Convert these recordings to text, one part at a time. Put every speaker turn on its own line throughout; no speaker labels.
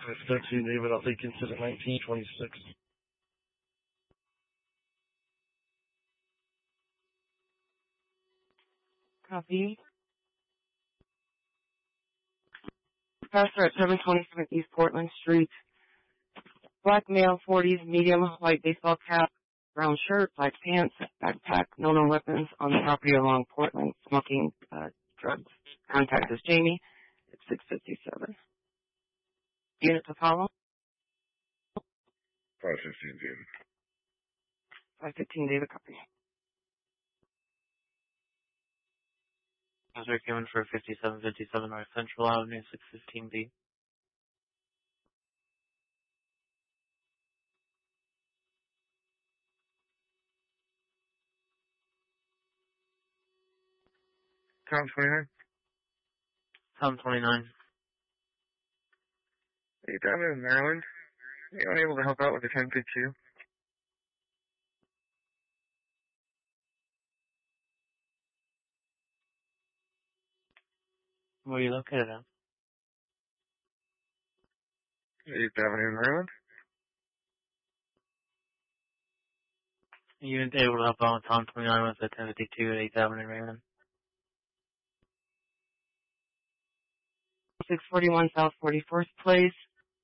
That's 13, David. I'll take incident 1926.
Copy. Pastor at 727 East Portland Street. Black male, 40s, medium, white baseball cap, brown shirt, black pants, backpack, no known weapons on the property along Portland, smoking drugs. Contact is Jamie at 657. Unit to follow?
515, David.
515, David, copy.
Those are given for 5757 North Central Avenue, 615B.
Tom 29.
Tom 29.
Are you down in Maryland? Are you unable to help out with the 1052?
Where are you located at?
8th Avenue in Maryland?
You able to help out with Tom 29 with the 1052 at 8th Avenue, Raymond?
641 South 44th Place.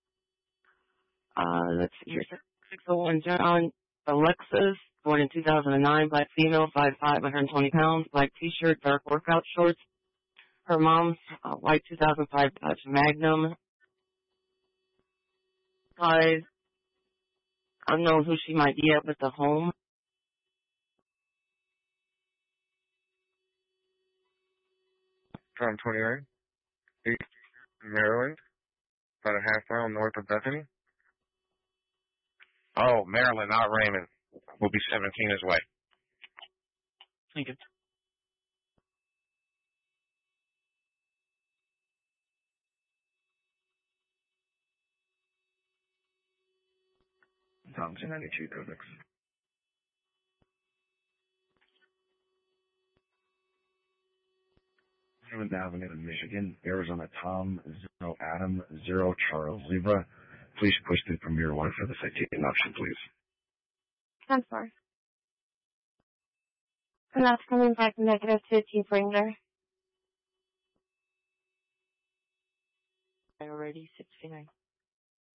Let's see here. 601 John Alexis, born in 2009, black female, 5'5", 120 pounds, black t-shirt, dark workout shorts. Her mom's white 2005 Dodge Magnum. Unknown who she might be at with the home.
Tom 29. 8th Maryland. About a half mile north of Bethany.
Oh, Maryland, not Raymond. We'll be 17 his way.
Thank you.
Tom 292, Codex.
7th Avenue in Michigan, Arizona, Tom, 0 Adam, 0 Charles Zebra. Please push through Premier 1 for the citation option, please.
I'm sorry. And that's coming back negative 15 Wrangler.
Already 69.